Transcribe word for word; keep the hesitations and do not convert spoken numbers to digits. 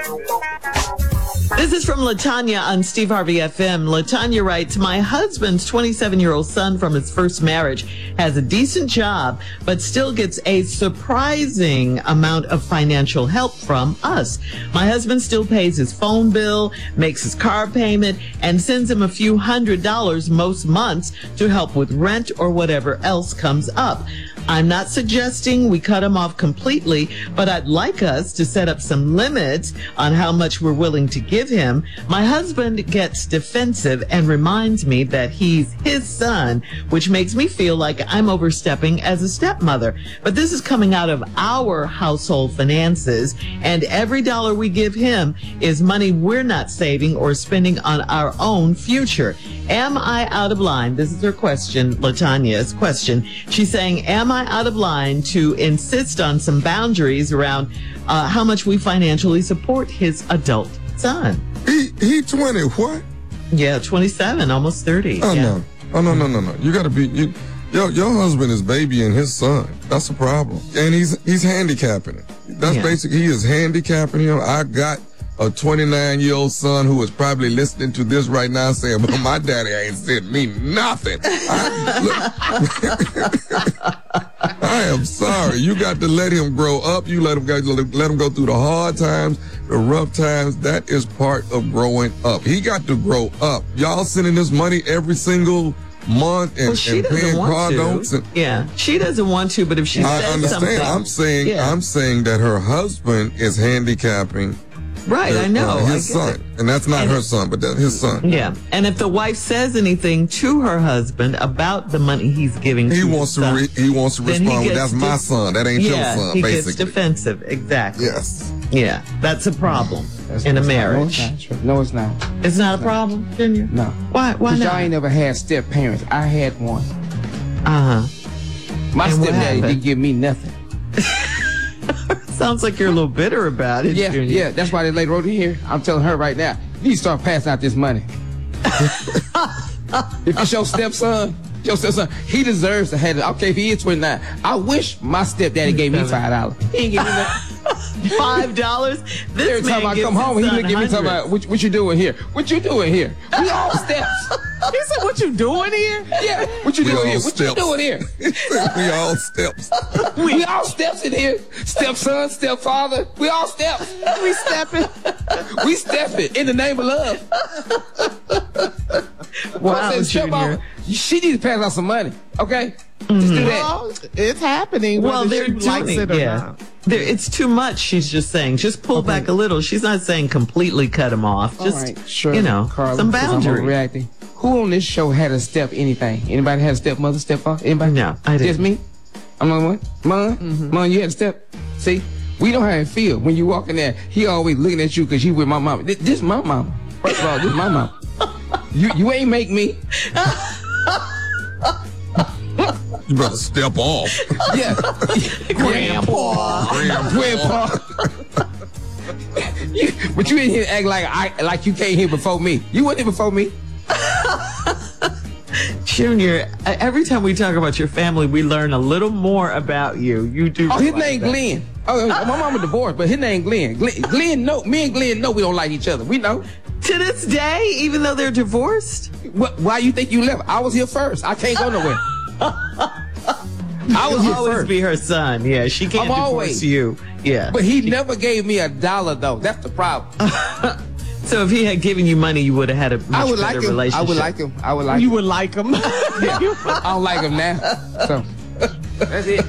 This is from LaTanya on Steve Harvey F M. LaTanya writes, my husband's twenty-seven-year-old son from his first marriage has a decent job, but still gets a surprising amount of financial help from us. My husband still pays his phone bill, makes his car payment, and sends him a few hundred dollars most months to help with rent or whatever else comes up. I'm not suggesting we cut him off completely, but I'd like us to set up some limits on how much we're willing to give him. My husband gets defensive and reminds me that he's his son, which makes me feel like I'm overstepping as a stepmother. But this is coming out of our household finances, and every dollar we give him is money we're not saving or spending on our own future. Am I out of line? This is her question, LaTanya's question. She's saying, am I out of line to insist on some boundaries around uh, how much we financially support his adult son? He he twenty what? Yeah, twenty-seven, almost thirty. Oh yeah. no, oh no no no no! You got to be you. Your your husband is babying his son. That's a problem, and he's he's handicapping him. That's Yeah. basically he is handicapping him. I got a twenty-nine-year-old son who is probably listening to this right now saying, well, my daddy ain't sent me nothing. I, look, I am sorry. You got to let him grow up. You let him go, let him go through the hard times, the rough times. That is part of growing up. He got to grow up. Y'all sending this money every single month and, Well, she and doesn't paying want car to. notes. And, Yeah, she doesn't want to, but if she I says understand. something. I'm saying, Yeah. I'm saying that her husband is handicapping Right, I know. Uh, I his get son. it. And that's not And- her son, but that's his son. Yeah, and if the wife says anything to her husband about the money he's giving, He to wants to his son, re- he wants to then he respond with, gets that's my def- son. That ain't yeah, your son, he basically. gets defensive. Exactly. Yes. Yeah, that's a problem That's- in a that's not- marriage. No, it's not. No, it's not. It's not a problem, Junior? No. Why? Why Because not? y'all ain't never had step parents. I had one. Uh huh. My And what stepdaddy happened? didn't give me nothing. Sounds like you're a little bitter about it, Yeah, Junior. yeah. That's why they lady wrote it here. I'm telling her right now. You need to start passing out this money. If it's your stepson, your stepson, he deserves to have it. Okay, if he is twenty-nine. I wish my stepdaddy gave me five dollars. He ain't give me nothing. Five dollars. This Every man time I gives come his home, he son look at me talking hundreds. about, what, what you doing here? What you doing here? We all steps. He said, "What you doing here?" Yeah, what you We doing all here? What you steps. doing here? We all steps. We all steps in here. Stepson, stepfather. We all steps. We stepping. We stepping in the name of love. Wow, I said, step Junior. out. She needs to pass out some money. Okay? Just do that. Well, it's happening. Well, whether they're she likes doing it or yeah. not. There, it's too much. She's just saying, just pull back a little. She's not saying completely cut him off. All Just right, sure. you know, Carla, some since I'm boundaries. overreacting. Who on this show had a step anything? Anybody had a stepmother, stepfather? Anybody? No, I didn't. Just me? I'm the only one? Mom? Mm-hmm. Mom, you had a step? See? We know how it feel. When you walk in there, he always looking at you because you with my mama. This, this my mama. First of all, this my mama. You you ain't make me. You better step off. Yeah. Grandpa. Grandpa. You- but you in here act like I like you came here before me. You wasn't here before me. Junior, uh, every time we talk about your family, we learn a little more about you. You do. Oh, his realize name that. Glenn. Oh, my mama divorced, but his name Glenn. Glenn. Glenn, know me and Glenn know we don't like each other. We know. To this day, even though they're divorced. What, why you think you left? I was here first. I can't go nowhere. I was He'll here always first. be her son. Yeah, she can't I'm divorce always- you. Yeah. But he never gave me a dollar though. That's the problem. So if he had given you money, you would have had a much I would better like him. relationship. I would like him. I would like You him. would like him. Yeah. I don't like him now. So that's it.